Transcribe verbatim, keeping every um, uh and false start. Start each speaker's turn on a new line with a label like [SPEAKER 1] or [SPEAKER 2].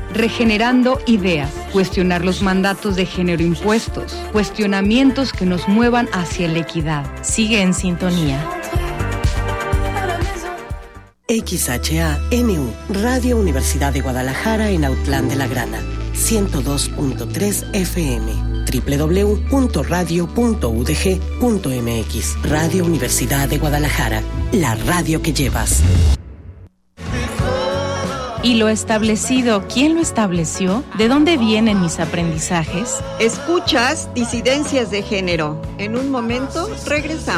[SPEAKER 1] regenerando ideas, cuestionar los mandatos de género impuestos, cuestionamientos que nos muevan hacia la equidad.
[SPEAKER 2] Sigue en sintonía.
[SPEAKER 3] X H A N U, Radio Universidad de Guadalajara en Autlán de la Grana, ciento dos punto tres F M, doble u doble u doble u punto radio punto u d g punto m x. Radio Universidad de Guadalajara, la radio que llevas.
[SPEAKER 2] ¿Y lo establecido, quién lo estableció? ¿De dónde vienen mis aprendizajes?
[SPEAKER 4] Escuchas Disidencias de Género. En un momento regresamos.